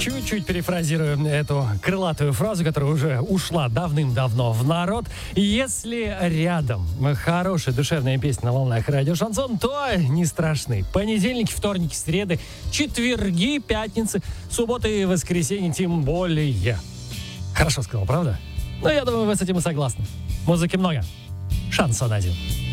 Чуть-чуть перефразирую эту крылатую фразу, которая уже ушла давным-давно в народ. Если рядом хорошая душевная песня на волнах радио Шансон, то не страшны. Понедельники, вторники, среды, четверги, пятницы, субботы и воскресенье тем более. Хорошо сказал, правда? Ну, я думаю, вы с этим и согласны. Музыки много. Шансон один.